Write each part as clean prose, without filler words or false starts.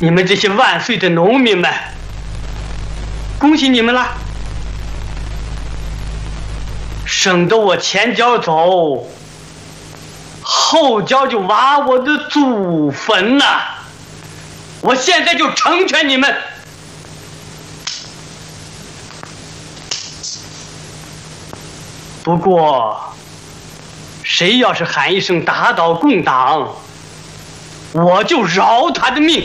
你们这些万岁的农民们，恭喜你们了！省得我前脚走，后脚就挖我的祖坟呐！我现在就成全你们。不过，谁要是喊一声打倒共党，我就饶他的命。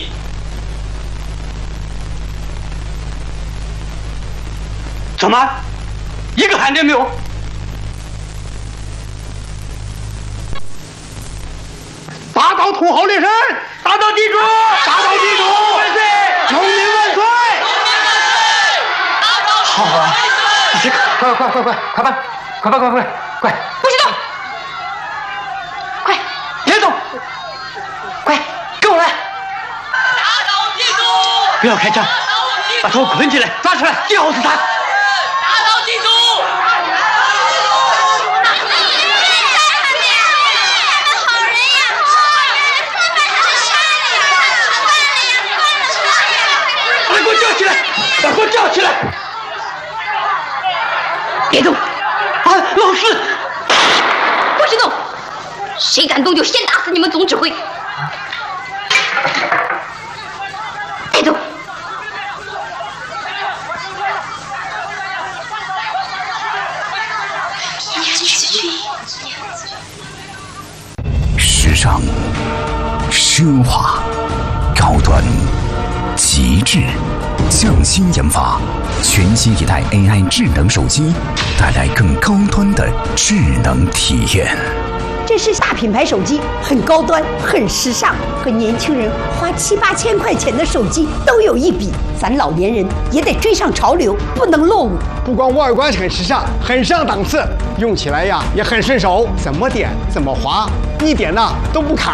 怎么，一个喊的没有？ 打倒土豪劣绅， 打倒地主， 打倒地主， 万岁！ 农民万岁！ 好啊， 快办，快！ 不许动！快， 别动！ 快，跟我来！ 打倒地主！ 不要开枪，把头捆起来，抓出来，吊死他！ 打倒地主！ 把给我叫起来！把给我叫起来！ 别动！ 啊，老四！ 不许动！谁敢动就先打死你们总指挥！别动！ 时尚、奢华、高端、极致，匠心研发，全新一代 AI 智能手机，带来更高端的智能体验。 这是大品牌手机，很高端，很时尚，和年轻人花7、8千块钱的手机都有一比。咱老年人也得追上潮流，不能落伍。 不光外观很时尚，很上档次，用起来呀也很顺手，怎么点怎么滑，一点呢都不卡。